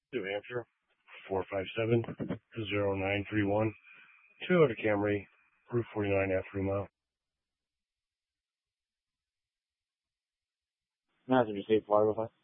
New Hampshire, 457-0931. Toyota Camry, Route 49 after a mile. Master, just say Florida with us.